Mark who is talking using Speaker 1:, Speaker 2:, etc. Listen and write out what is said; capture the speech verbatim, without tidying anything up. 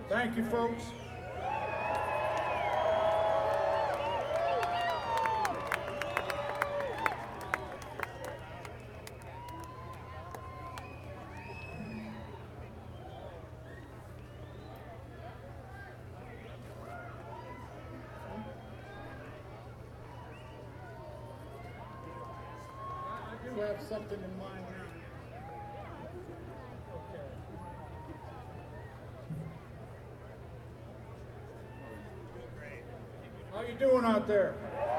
Speaker 1: Thank you, folks. I do have something in mind now. How you doing out there?